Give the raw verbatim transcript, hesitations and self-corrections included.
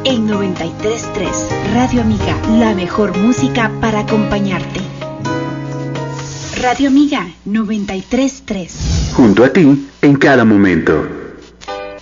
en noventa y tres punto tres. Radio Amiga, la mejor música para acompañarte. Radio Amiga noventa y tres punto tres. Junto a ti en cada momento.